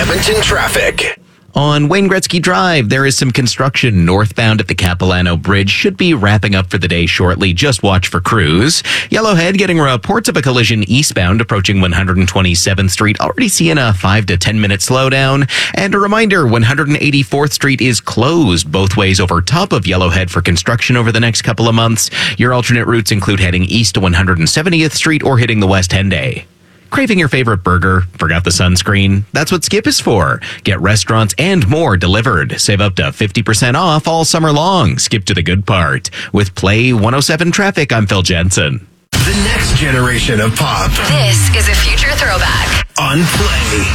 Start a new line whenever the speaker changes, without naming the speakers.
Edmonton traffic.
On Wayne Gretzky Drive, there is some construction northbound at the Capilano Bridge. Should be wrapping up for the day shortly. Just watch for crews. Yellowhead getting reports of a collision eastbound approaching 127th Street. Already seeing a 5 to 10 minute slowdown. And a reminder, 184th Street is closed both ways over top of Yellowhead for construction over the next couple of months. Your alternate routes include heading east to 170th Street or hitting the West Henday. Craving your favorite burger? Forgot the sunscreen? That's what Skip is for. Get restaurants and more delivered. Save up to 50% off all summer long. Skip to the good part. With Play 107 Traffic, I'm Phil Jensen.
The next generation of pop.
This is a future throwback.
On Play.